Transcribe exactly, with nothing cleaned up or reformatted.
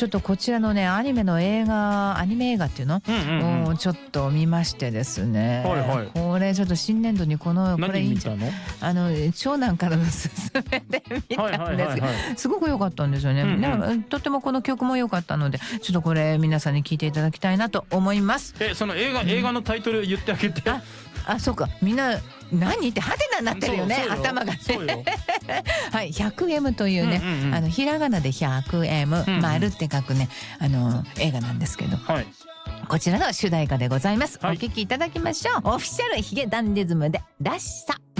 ちょっとこちらのねアニメの映画アニメ映画っていうの、 うんうんうん、 をちょっと見ましてですね、 はいはい、 これちょっと新年度にこのこれいいんじゃん。あの長男からの勧めで見たんです、はいはいはいはい、すごく良かったんですよね、うんうん、とってもこの曲も良かったのでちょっとこれ皆さんに聞いていただきたいなと思います。 えその映画、うん、映画のタイトル言ってあげて。 ああ、そうか、みんな何ってハテナになってるよね、頭がね。はい、ひゃくエム というね、うんうんうん、あのひらがなで ひゃくエム、うんうん、丸って書くねあの映画なんですけど、はい、こちらの主題歌でございます、はい、お聴きいただきましょう。オフィシャルヒゲダンディズムでらしさ。